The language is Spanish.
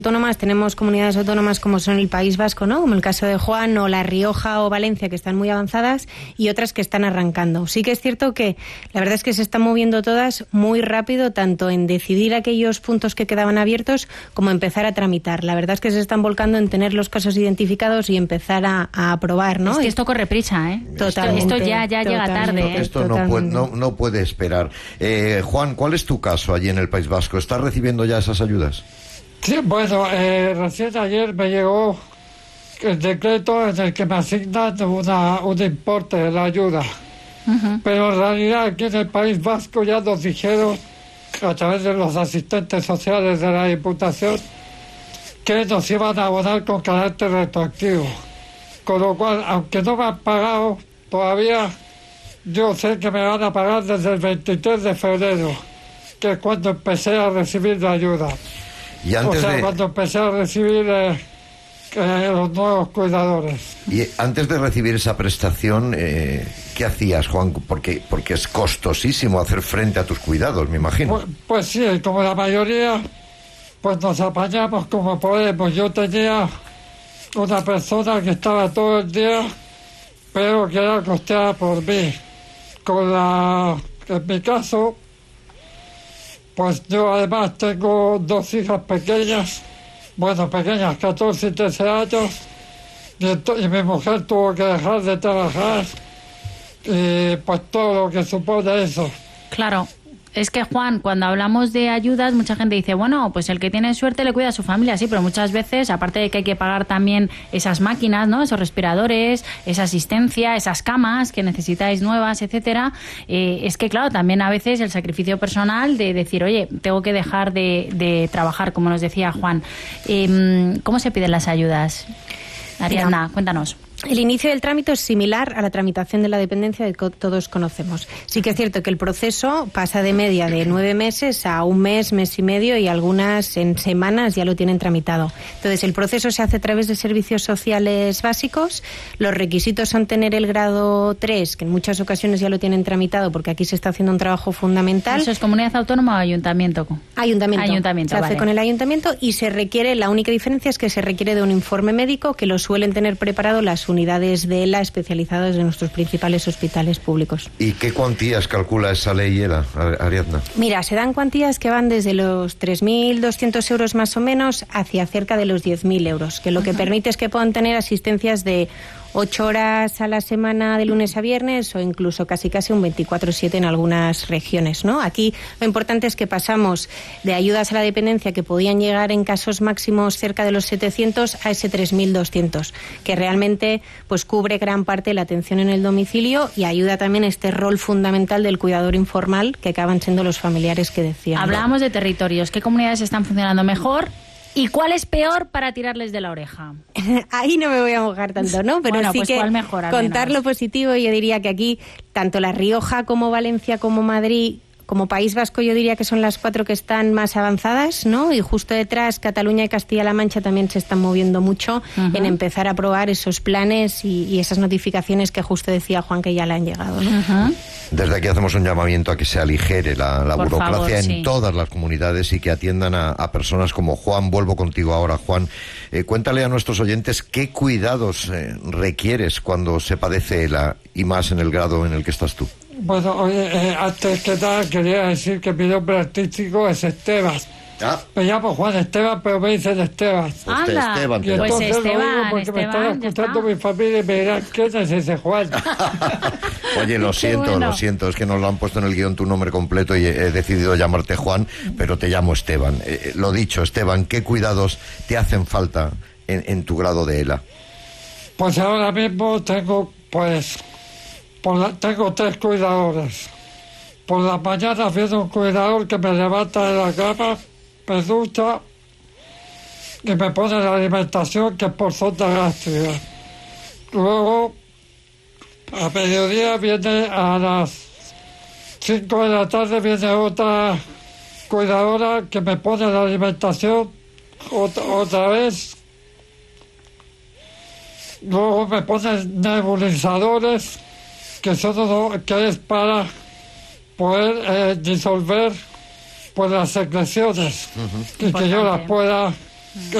autónomas, tenemos comunidades autónomas como son el País Vasco, ¿no? Como el caso de Juan, o La Rioja o Valencia, que están muy avanzadas, y otras que están arrancando. Sí que es cierto que la verdad es que se están moviendo todas muy rápido, tanto en decidir aquellos puntos que quedaban abiertos como empezar a tramitar. La verdad es que se están volcando en tener los casos identificados y empezar a aprobar, ¿no? Es que esto corre prisa, ¿eh? Totalmente. Esto ya llega tarde, ¿eh? Esto no puede esperar. Juan, ¿cuál es tu caso allí en el País Vasco? ¿Estás recibiendo ya esas ayudas? Sí, bueno, recién ayer me llegó el decreto en el que me asignan un importe de la ayuda. Pero en realidad aquí en el País Vasco ya nos dijeron, a través de los asistentes sociales de la Diputación, que nos iban a abonar con carácter retroactivo. Con lo cual, aunque no me han pagado todavía, yo sé que me van a pagar desde el 23 de febrero, que es cuando empecé a recibir la ayuda. Y antes cuando empecé a recibir los nuevos cuidadores. Y antes de recibir esa prestación, ¿qué hacías, Juan? Porque es costosísimo hacer frente a tus cuidados, me imagino. Pues sí, como la mayoría, pues nos apañamos como podemos. Yo tenía una persona que estaba todo el día, pero que era costeada por mí. En mi caso, pues yo además tengo 2 hijas pequeñas, 14 y 13 años, y mi mujer tuvo que dejar de trabajar, y pues todo lo que supone eso. Claro. Es que, Juan, cuando hablamos de ayudas, mucha gente dice, bueno, pues el que tiene suerte le cuida a su familia, sí, pero muchas veces, aparte de que hay que pagar también esas máquinas, ¿no? Esos respiradores, esa asistencia, esas camas que necesitáis nuevas, etcétera, es que, claro, también a veces el sacrificio personal de decir, oye, tengo que dejar de trabajar, como nos decía Juan. ¿Cómo se piden las ayudas? Ariadna, cuéntanos. El inicio del trámite es similar a la tramitación de la dependencia que todos conocemos. Sí que es cierto que el proceso pasa de media de 9 meses a 1 mes, mes y medio, y algunas en semanas ya lo tienen tramitado. Entonces, el proceso se hace a través de servicios sociales básicos. Los requisitos son tener el grado 3, que en muchas ocasiones ya lo tienen tramitado, porque aquí se está haciendo un trabajo fundamental. ¿Eso es comunidad autónoma o ayuntamiento? Ayuntamiento. Se hace vale. con el ayuntamiento, y se requiere, la única diferencia es que se requiere de un informe médico que lo suelen tener preparado las unidades de ELA especializadas en nuestros principales hospitales públicos. ¿Y qué cuantías calcula esa ley ELA, Ariadna? Mira, se dan cuantías que van desde los 3.200 euros más o menos hacia cerca de los 10.000 euros, que lo que permite es que puedan tener asistencias de 8 horas a la semana de lunes a viernes, o incluso casi un 24/7 en algunas regiones, ¿no? Aquí lo importante es que pasamos de ayudas a la dependencia que podían llegar en casos máximos cerca de los 700 a ese 3.200, que realmente pues cubre gran parte de la atención en el domicilio y ayuda también este rol fundamental del cuidador informal, que acaban siendo los familiares que decían. Hablábamos de territorios. ¿Qué comunidades están funcionando mejor? ¿Y cuál es peor para tirarles de la oreja? Ahí no me voy a mojar tanto, ¿no? Pero bueno, sí pues que ¿cuál mejor, contar lo positivo. Yo diría que aquí, tanto La Rioja como Valencia como Madrid, como País Vasco, yo diría que son las 4 que están más avanzadas, ¿no? Y justo detrás, Cataluña y Castilla-La Mancha también se están moviendo mucho en empezar a aprobar esos planes y esas notificaciones que justo decía Juan que ya le han llegado, ¿no? Desde aquí hacemos un llamamiento a que se aligere la burocracia en todas las comunidades y que atiendan a personas como Juan. Vuelvo contigo ahora, Juan. Cuéntale a nuestros oyentes qué cuidados requieres cuando se padece ELA, y más en el grado en el que estás tú. Bueno, oye, antes que nada quería decir que mi nombre artístico es Esteban. Me llamo Juan Esteban, pero me dicen Esteban. ¡Anda! Esteban, y entonces pues Esteban, porque me están escuchando mi familia y me dirán, ¿quién es ese Juan? Oye, lo siento, es que nos lo han puesto en el guión tu nombre completo y he decidido llamarte Juan, pero te llamo Esteban. Lo dicho, Esteban, ¿qué cuidados te hacen falta en tu grado de ELA? Pues ahora mismo tengo, tengo 3 cuidadores. Por la mañana viene un cuidador que me levanta de la cama, me ducha y me pone la alimentación, que es por sonda gástrica. Luego, a mediodía viene, a las 5 de la tarde viene otra cuidadora que me pone la alimentación otra vez. Luego me ponen nebulizadores, que es para poder disolver pues las secreciones y que yo las pueda que